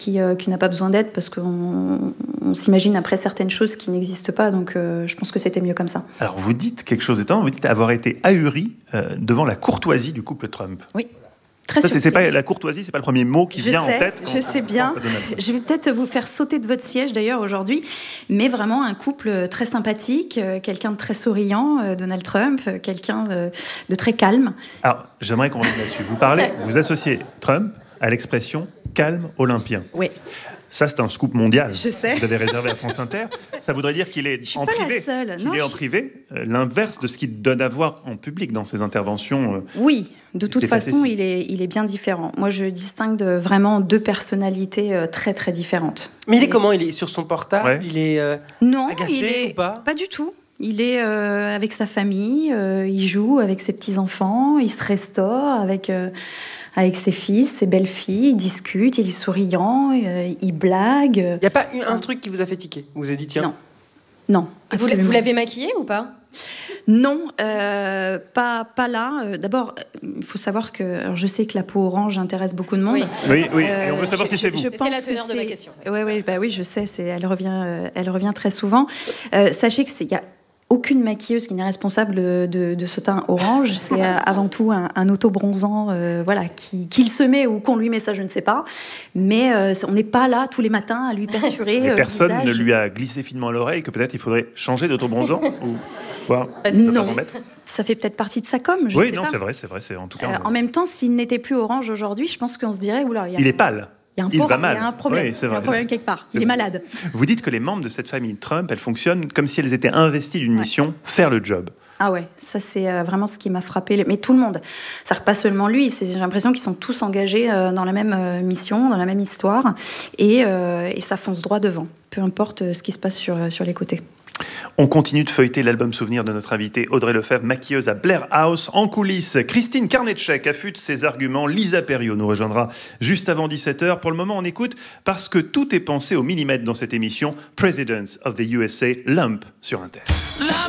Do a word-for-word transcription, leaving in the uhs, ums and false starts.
qui, euh, qui n'a pas besoin d'aide parce qu'on on s'imagine après certaines choses qui n'existent pas. Donc, euh, je pense que c'était mieux comme ça. Alors, vous dites quelque chose d'étonnant. Vous dites avoir été ahuri euh, devant la courtoisie du couple Trump. Oui. Très Ça, c'est, c'est pas, la courtoisie, c'est pas le premier mot qui je vient sais, en tête. Quand je sais bien. Je vais peut-être vous faire sauter de votre siège d'ailleurs aujourd'hui, mais vraiment un couple très sympathique, quelqu'un de très souriant, Donald Trump, quelqu'un de très calme. Alors, j'aimerais qu'on revienne là-dessus. Vous parlez, vous associez Trump à l'expression calme olympien. Oui. Ça, c'est un scoop mondial. Je sais. Vous avez réservé à France Inter. Ça voudrait dire qu'il est je en pas privé. La seule. Qu'il non, est en je... privé, euh, l'inverse de ce qu'il donne à voir en public dans ses interventions. Euh, oui, de toute façon, facéties. il est, il est bien différent. Moi, je distingue de vraiment deux personnalités euh, très, très différentes. Mais il est Et... comment? Il est sur son portable? Ouais. Il est euh, non, agacé il est... ou pas? Pas du tout. Il est euh, avec sa famille, euh, il joue avec ses petits-enfants, il se restaure avec... Euh... avec ses fils, ses belles-filles, il discute, il est souriant, euh, il blague. Il n'y a pas eu un truc qui vous a fait tiquer? Vous vous avez dit, tiens... Non, non, Vous, vous l'avez maquillé ou pas? Non, euh, pas, pas là. Euh, d'abord, il faut savoir que... Alors je sais que la peau orange intéresse beaucoup de monde. Oui, oui, oui. Euh, et on veut savoir je, si c'est vous. Je, je C'était la teneur de ma question. Oui, oui, bah oui, je sais, c'est, elle, revient, euh, elle revient très souvent. Euh, sachez qu'il y a... aucune maquilleuse qui n'est responsable de, de ce teint orange. C'est avant tout un, un auto-bronzant euh, voilà, qui, qu'il se met ou qu'on lui met, ça je ne sais pas. Mais euh, on n'est pas là tous les matins à lui peinturer Mais euh, personne le ne visage. lui a glissé finement à l'oreille que peut-être il faudrait changer d'auto-bronzant ou quoi? Non, ça fait peut-être partie de sa com, je oui, sais non, pas. c'est vrai, c'est vrai. C'est en tout cas. Euh, en même temps, s'il n'était plus orange aujourd'hui, je pense qu'on se dirait, oula, il y a... Il est pâle. Il y a un, il por- va mal. Il y a un problème, Oui, c'est il y a vrai. un problème quelque part. C'est Il est vrai. malade. Vous dites que les membres de cette famille Trump, elles fonctionnent comme si elles étaient investies d'une mission, faire le job. Ah ouais, ça c'est euh, vraiment ce qui m'a frappé. Mais tout le monde. C'est-à-dire pas seulement lui. C'est, j'ai l'impression qu'ils sont tous engagés euh, dans la même euh, mission, dans la même histoire. Et, euh, et ça fonce droit devant. Peu importe euh, ce qui se passe sur, euh, sur les côtés. On continue de feuilleter l'album souvenir de notre invitée Audrey Lefebvre, maquilleuse à Blair House. En coulisses, Christine Karnetchek affûte ses arguments. Lisa Perriot nous rejoindra juste avant dix-sept heures. Pour le moment, on écoute parce que tout est pensé au millimètre dans cette émission. Presidents of the U S A, Lump sur Inter.